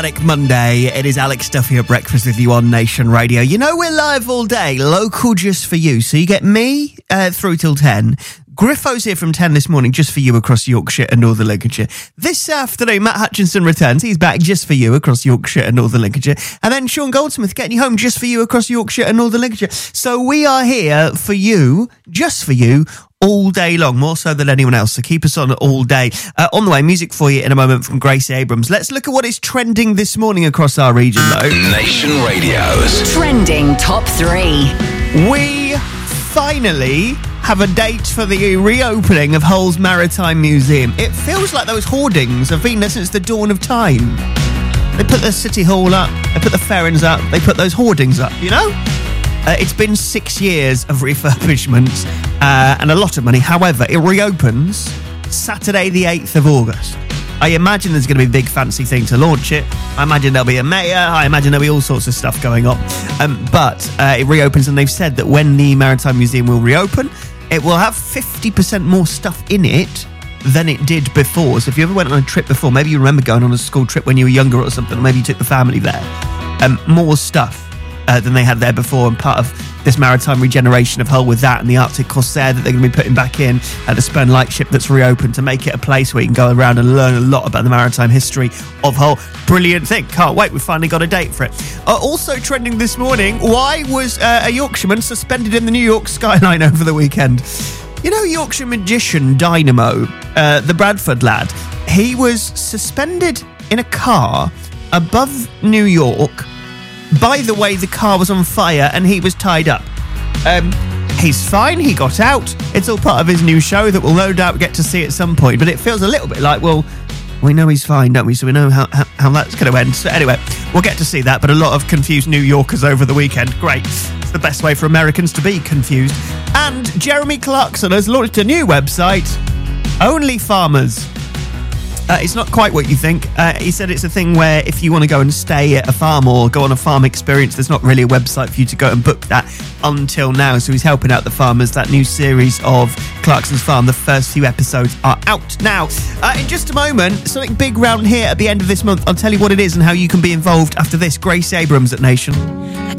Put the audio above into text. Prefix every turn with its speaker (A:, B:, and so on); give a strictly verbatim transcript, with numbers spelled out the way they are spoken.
A: Monday. It is Alex Duffy at breakfast with you on Nation Radio. You know we're live all day, local just for you. So you get me uh, through till ten. Griffo's here from ten this morning, just for you across Yorkshire and Northern Lincolnshire. This afternoon, Matt Hutchinson returns. He's back just for you across Yorkshire and Northern Lincolnshire. And then Sean Goldsmith getting you home just for you across Yorkshire and Northern Lincolnshire. So we are here for you, just for you, all day long, more so than anyone else. So keep us on all day. Uh, on the way, music for you in a moment from Gracie Abrams. Let's look at what is trending this morning across our region, though.
B: Nation Radio's
C: Trending Top three.
A: We finally have a date for the reopening of Hull's Maritime Museum. It feels like those hoardings have been there since the dawn of time. They put the City Hall up, they put the Ferrens up, they put those hoardings up, you know? Uh, it's been six years of refurbishments uh, and a lot of money. However, it reopens Saturday the eighth of August. I imagine there's going to be a big fancy thing to launch it. I imagine there'll be a mayor. I imagine there'll be all sorts of stuff going on. Um, but uh, it reopens, and they've said that when the Maritime Museum will reopen, it will have fifty percent more stuff in it than it did before. So if you ever went on a trip before, maybe you remember going on a school trip when you were younger or something, or maybe you took the family there, um, more stuff Uh, than they had there before, and part of this maritime regeneration of Hull with that and the Arctic Corsair that they're going to be putting back in at the Spurn Lightship that's reopened to make it a place where you can go around and learn a lot about the maritime history of Hull. Brilliant thing. Can't wait. We've finally got a date for it. Uh, also trending this morning, why was uh, a Yorkshireman suspended in the New York skyline over the weekend? You know, Yorkshire magician Dynamo, uh, the Bradford lad, he was suspended in a car above New York. By the way, the car was on fire and he was tied up. Um, he's fine, he got out. It's all part of his new show that we'll no doubt get to see at some point. But it feels a little bit like, well, we know he's fine, don't we? So we know how, how, how that's going to end. So anyway, we'll get to see that. But a lot of confused New Yorkers over the weekend. Great. It's the best way for Americans to be confused. And Jeremy Clarkson has launched a new website, Only Farmers. Uh, it's not quite what you think. Uh, he said it's a thing where if you want to go and stay at a farm or go on a farm experience, there's not really a website for you to go and book that until now. So he's helping out the farmers. That new series of Clarkson's Farm, the first few episodes are out now. Uh, in just a moment, something big round here at the end of this month. I'll tell you what it is and how you can be involved after this. Gracie Abrams at Nation.